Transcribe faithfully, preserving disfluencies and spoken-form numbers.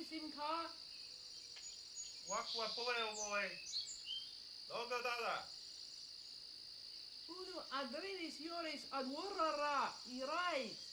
SIM card? Wakwa poeo boy. Logo dada. Uno adrenis Joris ad Wurrara, i right.